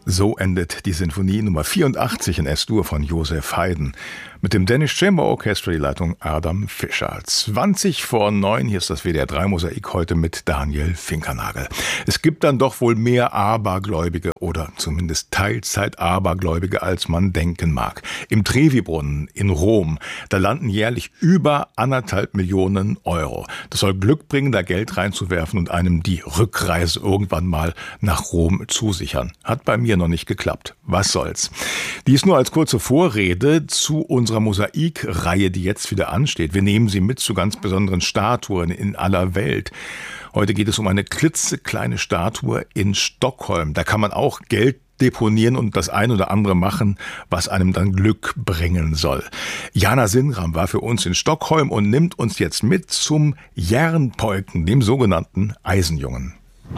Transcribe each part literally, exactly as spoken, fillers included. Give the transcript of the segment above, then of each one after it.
So endet die Sinfonie Nummer vierundachtzig in S-Dur von Joseph Haydn mit dem Danish Chamber Orchestra, die Leitung Adam Fischer. zwanzig vor neun, hier ist das W D R drei Mosaik heute mit Daniel Finkernagel. Es gibt dann doch wohl mehr Abergläubige oder zumindest Teilzeit-Abergläubige, als man denken mag. Im Trevi-Brunnen in Rom, da landen jährlich über anderthalb Millionen Euro. Das soll Glück bringen, da Geld reinzuwerfen und einem die Rückreise irgendwann mal nach Rom zusichern. Hat bei mir noch nicht geklappt. Was soll's? Dies nur als kurze Vorrede zu unserer Mosaik-Reihe, die jetzt wieder ansteht. Wir nehmen Sie mit zu ganz besonderen Statuen in aller Welt. Heute geht es um eine klitzekleine Statue in Stockholm. Da kann man auch Geld deponieren und das ein oder andere machen, was einem dann Glück bringen soll. Jana Sinram war für uns in Stockholm und nimmt uns jetzt mit zum Järnpojken, dem sogenannten Eisenjungen.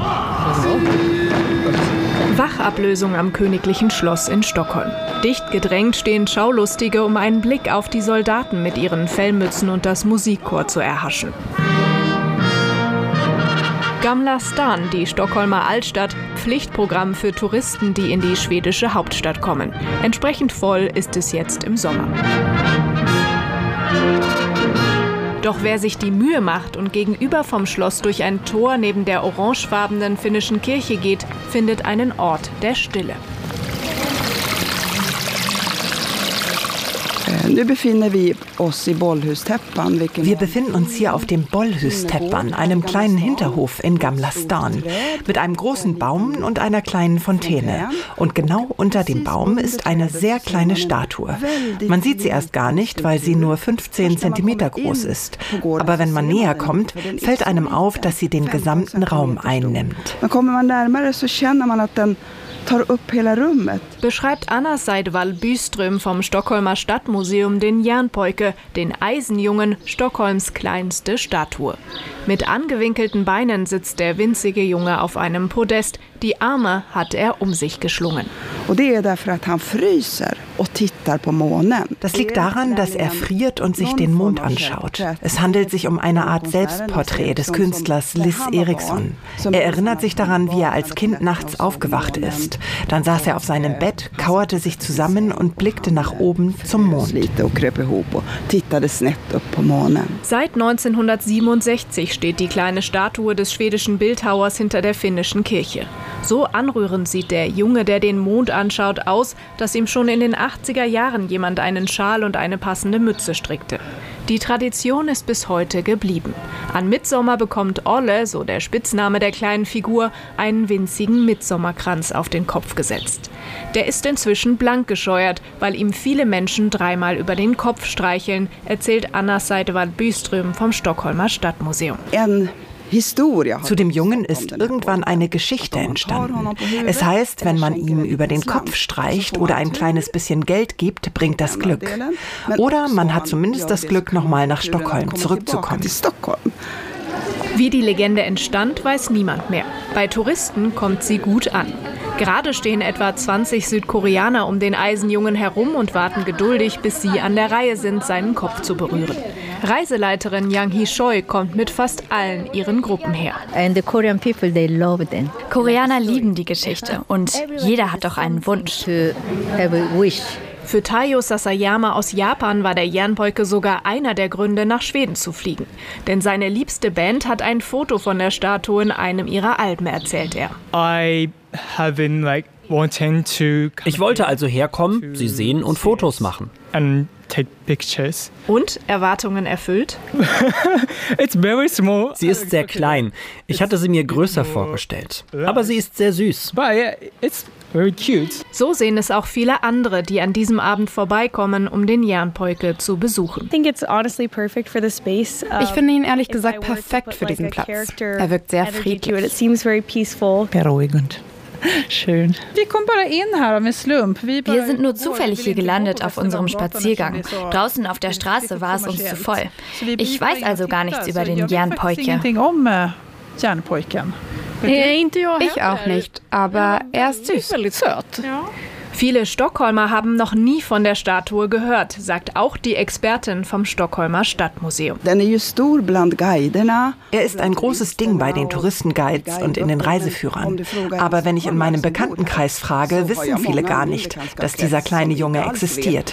Wachablösung am Königlichen Schloss in Stockholm. Dicht gedrängt stehen Schaulustige, um einen Blick auf die Soldaten mit ihren Fellmützen und das Musikchor zu erhaschen. Gamla Stan, die Stockholmer Altstadt, Pflichtprogramm für Touristen, die in die schwedische Hauptstadt kommen. Entsprechend voll ist es jetzt im Sommer. Doch wer sich die Mühe macht und gegenüber vom Schloss durch ein Tor neben der orangefarbenen finnischen Kirche geht, findet einen Ort der Stille. Wir befinden uns hier auf dem Bollhus-Täppan, einem kleinen Hinterhof in Gamla Stan, mit einem großen Baum und einer kleinen Fontäne. Und genau unter dem Baum ist eine sehr kleine Statue. Man sieht sie erst gar nicht, weil sie nur fünfzehn Zentimeter groß ist. Aber wenn man näher kommt, fällt einem auf, dass sie den gesamten Raum einnimmt. Beschreibt Anna Seidevall Byström vom Stockholmer Stadtmuseum den Järnpojke, den Eisenjungen, Stockholms kleinste Statue. Mit angewinkelten Beinen sitzt der winzige Junge auf einem Podest. Die Arme hat er um sich geschlungen. Das liegt daran, dass er friert und sich den Mond anschaut. Es handelt sich um eine Art Selbstporträt des Künstlers Liss Eriksson. Er erinnert sich daran, wie er als Kind nachts aufgewacht ist. Dann saß er auf seinem Bett, kauerte sich zusammen und blickte nach oben zum Mond. Seit neunzehnhundertsiebenundsechzig steht die kleine Statue des schwedischen Bildhauers hinter der finnischen Kirche. So anrührend sieht der Junge, der den Mond anschaut, aus, dass ihm schon in den achtziger Jahren jemand einen Schal und eine passende Mütze strickte. Die Tradition ist bis heute geblieben. An Mittsommer bekommt Olle, so der Spitzname der kleinen Figur, einen winzigen Mittsommerkranz auf den Kopf gesetzt. Der ist inzwischen blank gescheuert, weil ihm viele Menschen dreimal über den Kopf streicheln, erzählt Anna Seidevall Byström vom Stockholmer Stadtmuseum. Zu dem Jungen ist irgendwann eine Geschichte entstanden. Es heißt, wenn man ihm über den Kopf streicht oder ein kleines bisschen Geld gibt, bringt das Glück. Oder man hat zumindest das Glück, nochmal nach Stockholm zurückzukommen. Wie die Legende entstand, weiß niemand mehr. Bei Touristen kommt sie gut an. Gerade stehen etwa zwanzig Südkoreaner um den Eisenjungen herum und warten geduldig, bis sie an der Reihe sind, seinen Kopf zu berühren. Reiseleiterin Yang Hee-choi kommt mit fast allen ihren Gruppen her. Koreaner lieben die Geschichte und jeder hat doch einen Wunsch. Für Taiyo Sasayama aus Japan war der Järnpojke sogar einer der Gründe, nach Schweden zu fliegen. Denn seine liebste Band hat ein Foto von der Statue in einem ihrer Alben, erzählt er. I have been like wanting to Ich wollte also herkommen, sie sehen und Fotos machen. and take pictures. Und Erwartungen erfüllt? It's very small. Sie ist sehr klein. Ich hatte sie mir größer vorgestellt. Aber sie ist sehr süß. But yeah, it's very cute. So sehen es auch viele andere, die an diesem Abend vorbeikommen, um den Järnpojke zu besuchen. Ich finde ihn ehrlich gesagt perfekt für diesen Platz. Er wirkt sehr friedlich. Beruhigend. Schön. Wir sind nur zufällig hier gelandet auf unserem Spaziergang. Draußen auf der Straße war es uns zu voll. Ich weiß also gar nichts über den Järnpojke. Ich auch nicht, aber er ist süß. Viele Stockholmer haben noch nie von der Statue gehört, sagt auch die Expertin vom Stockholmer Stadtmuseum. Er ist ein großes Ding bei den Touristenguides und in den Reiseführern. Aber wenn ich in meinem Bekanntenkreis frage, wissen viele gar nicht, dass dieser kleine Junge existiert.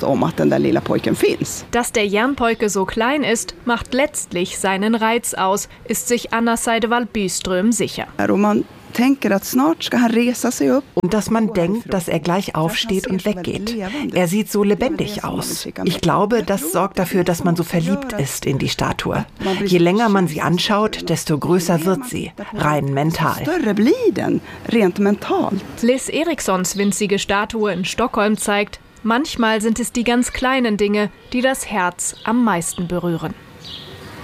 Dass der Järnpojke so klein ist, macht letztlich seinen Reiz aus, ist sich Anna Seidevall Byström sicher. Und dass man denkt, dass er gleich aufsteht und weggeht. Er sieht so lebendig aus. Ich glaube, das sorgt dafür, dass man so verliebt ist in die Statue. Je länger man sie anschaut, desto größer wird sie, rein mental. Liz Erikssons winzige Statue in Stockholm zeigt, manchmal sind es die ganz kleinen Dinge, die das Herz am meisten berühren.